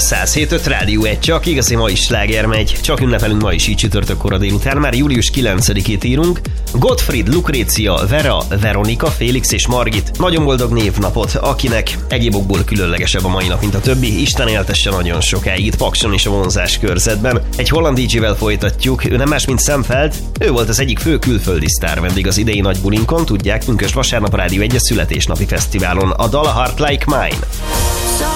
107.5 Rádió 1, csak igazi mai sláger megy. Csak ünnepelünk ma is így csütörtökkora délután, már július 9-ét írunk. Gottfried, Lukrécia, Vera, Veronika, Félix és Margit. Nagyon boldog névnapot, akinek egyéb okból különlegesebb a mai nap, mint a többi. Isten éltesse nagyon sokáig itt Pakson és a vonzás körzetben. Egy holland DJ-vel folytatjuk, ő nem más, mint Sam Feld. Ő volt az egyik fő külföldi sztár vendég az idei nagy bulinkon, tudják, pünkösd vasárnap Rádió 1 születésnapi fesztiválon. A dal a Heart Like Mine.